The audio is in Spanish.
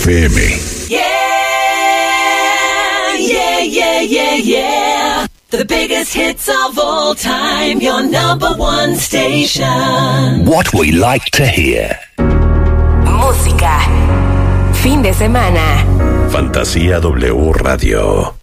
FM. Yeah, yeah, yeah, yeah, yeah. The biggest hits of all time, your number one station. What we like to hear. Música. Fin de semana. Fantasía W Radio.